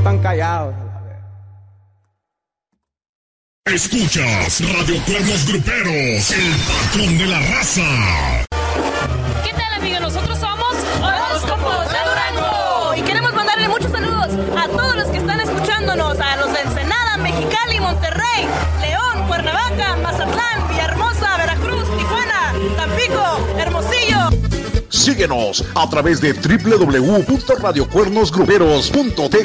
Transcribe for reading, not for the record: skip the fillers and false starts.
están callados. Escuchas Radio Cuernos Gruperos, el patrón de la raza. ¿Qué tal, amigos? Nosotros somos Horóscopos de Durango y queremos mandarle muchos saludos a todos los que están escuchándonos, a los de Ensenada, Mexicali, Monterrey, León, Cuernavaca, Mazatlán, Villahermosa, Veracruz, Tijuana, Tampico, Hermosillo. Síguenos a través de www.radiocuernosgruperos.tk.